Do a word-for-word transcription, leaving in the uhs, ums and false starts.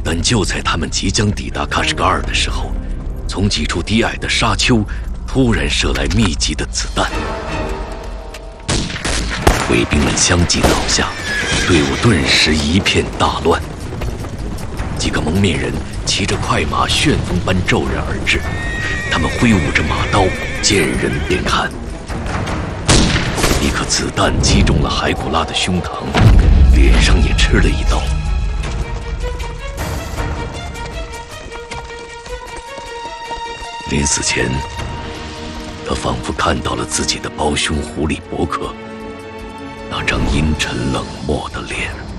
但就在他们即将抵达喀什噶尔的时候，从几处低矮的沙丘突然射来密集的子弹，卫兵们相继倒下，队伍顿时一片大乱。几个蒙面人骑着快马，旋风般骤然而至，他们挥舞着马刀，见人便砍。一颗子弹击中了海古拉的胸膛，脸上也吃了一刀。临死前，他仿佛看到了自己的胞兄狐狸伯克那张阴沉冷漠的脸。